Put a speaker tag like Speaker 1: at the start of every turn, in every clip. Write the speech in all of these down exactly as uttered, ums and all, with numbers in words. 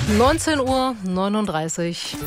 Speaker 1: neunzehn Uhr neununddreißig.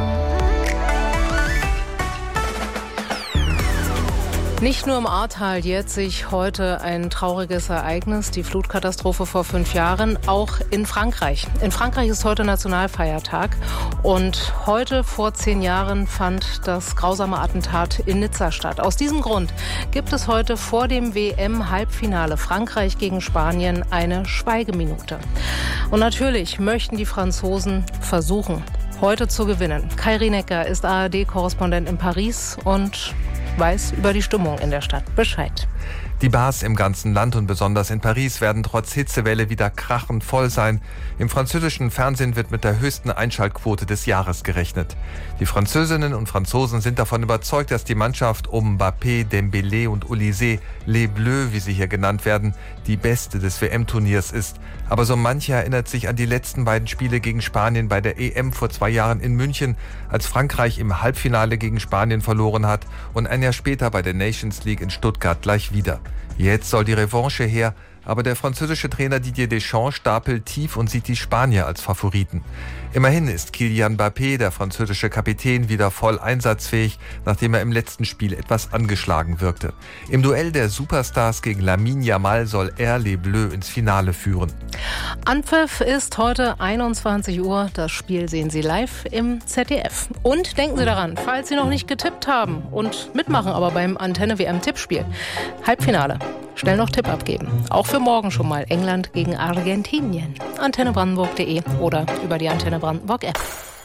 Speaker 1: Nicht nur im Ahrtal jährt sich heute ein trauriges Ereignis, die Flutkatastrophe vor fünf Jahren, auch in Frankreich. In Frankreich ist heute Nationalfeiertag und heute vor zehn Jahren fand das grausame Attentat in Nizza statt. Aus diesem Grund gibt es heute vor dem W M-Halbfinale Frankreich gegen Spanien eine Schweigeminute. Und natürlich möchten die Franzosen versuchen, heute zu gewinnen. Kai Rienecker ist A R D-Korrespondent in Paris und weiß über die Stimmung in der Stadt Bescheid.
Speaker 2: Die Bars im ganzen Land und besonders in Paris werden trotz Hitzewelle wieder krachend voll sein. Im französischen Fernsehen wird mit der höchsten Einschaltquote des Jahres gerechnet. Die Französinnen und Franzosen sind davon überzeugt, dass die Mannschaft um Mbappé, Dembélé und Olysée, Les Bleus, wie sie hier genannt werden, die beste des W M-Turniers ist. Aber so mancher erinnert sich an die letzten beiden Spiele gegen Spanien bei der E M vor zwei Jahren in München, als Frankreich im Halbfinale gegen Spanien verloren hat und ein Jahr später bei der Nations League in Stuttgart gleich wieder. Jetzt soll die Revanche her, aber der französische Trainer Didier Deschamps stapelt tief und sieht die Spanier als Favoriten. Immerhin ist Kylian Mbappé, der französische Kapitän, wieder voll einsatzfähig, nachdem er im letzten Spiel etwas angeschlagen wirkte. Im Duell der Superstars gegen Lamine Yamal soll er Les Bleus ins Finale führen.
Speaker 1: Anpfiff ist heute einundzwanzig Uhr. Das Spiel sehen Sie live im Z D F. Und denken Sie daran, falls Sie noch nicht getippt haben und mitmachen, aber beim Antenne-W M-Tippspiel, Halbfinale, schnell noch Tipp abgeben. Auch für morgen schon mal England gegen Argentinien. antenne brandenburg punkt de oder über die Antenne Brandenburg App.